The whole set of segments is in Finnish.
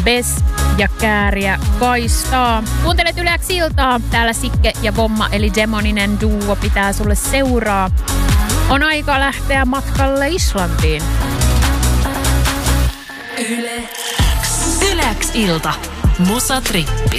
Bes ja Kääriä kaistaa. Kuuntelet Yle X iltaa. Täällä Sikke ja Vomma eli demoninen duo pitää sulle seuraa. On aika lähteä matkalle Islantiin. Yle X. Yle X ilta. Musatrippi.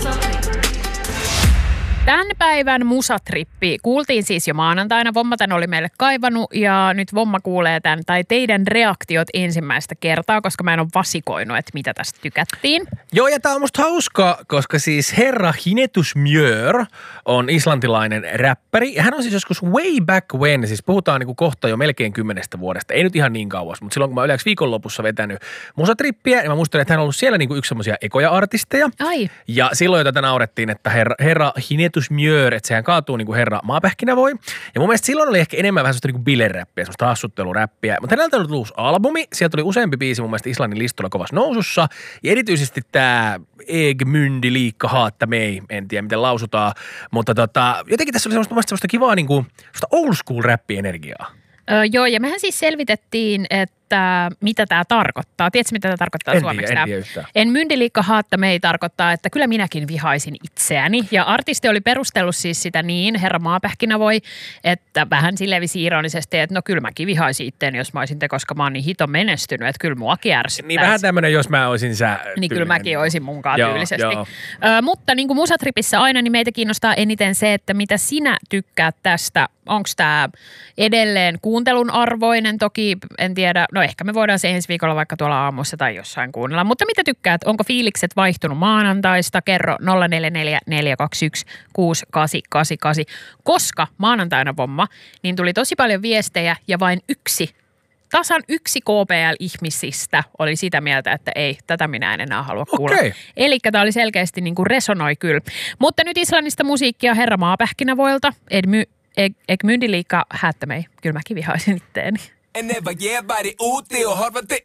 Tämän päivän musatrippi kuultiin siis jo maanantaina. Vomma tän oli meille kaivannut ja nyt Vomma kuulee tämän tai teidän reaktiot ensimmäistä kertaa, koska mä en ole vasikoinut, että mitä tästä tykättiin. Joo, ja tää on musta hauska, koska siis herra Hinetus Mjör on islantilainen räppäri. Ja hän on siis joskus way back when, siis puhutaan niinku kohta jo melkein 10 vuodesta. Ei nyt ihan niin kauas, mutta silloin kun mä yleensä viikonlopussa vetänyt musatrippiä, niin mä muistan, että hän on ollut siellä niinku yksi semmoisia ekoja artisteja. Ai. Ja silloin jo tätä naurettiin, että herra Hinetus Mjör, että sehän kaatuu niinku herra maapähkinä voi. Ja mun mielestä silloin oli ehkä enemmän vähän sellaista niinku bileräppiä, semmoista hassutteluräppiä. Mutta häneltä on ollut uusi albumi. Sieltä oli useampi biisi mun mielestä Islannin listolla kovassa nousussa. Ja erityisesti tää Eg myndi liikka haatta mei, en tiedä miten lausutaan. Mutta jotenkin tässä oli semmoista kivaa niinku, old school räppi-energiaa. Joo, ja mehän siis selvitettiin, että mitä tämä tarkoittaa. Tiedätkö, mitä tämä tarkoittaa suomeksi? En tiedä yhtään. En myndiliikka haatta mei tarkoittaa, että kyllä minäkin vihaisin itseäni. Ja artisti oli perustellut siis sitä niin, herra maapähkinä voi, että vähän silleen ironisesti, että no kyllä mäkin vihaisin itseäni, jos mä olisin te, koska mä oon niin hito menestynyt, että kyllä muakin ärsyttäisi. Niin vähän tämmöinen, jos mä olisin sä. Niin kyllä mäkin olisin munkaan tyylisesti. Mutta niin kuin musatripissä aina, niin meitä kiinnostaa eniten se, että mitä sinä tykkäät tästä. Onko tämä edelleen kuuntelun arvoinen? Toki en tiedä, no ehkä me voidaan se ensi viikolla vaikka tuolla aamussa tai jossain kuunnella. Mutta mitä tykkäät? Onko fiilikset vaihtunut maanantaista? Kerro 044 421 6888. Koska maanantaina Vomma, niin tuli tosi paljon viestejä ja vain tasan yksi KPL-ihmisistä oli sitä mieltä, että ei, tätä minä en enää halua kuulla. Okay. Eli tämä oli selkeästi niin kuin resonoi kyllä. Mutta nyt Islannista musiikkia herra maapähkinävoilta, Eg myndiliikka häättämei. Kyllä mäkin vihaisin itteeni. En never get body uutti och har varit